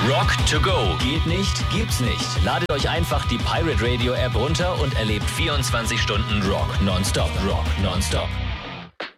Rock to go. Geht nicht, gibt's nicht. Ladet euch einfach die Pirate Radio App runter und erlebt 24 Stunden Rock nonstop. Rock nonstop.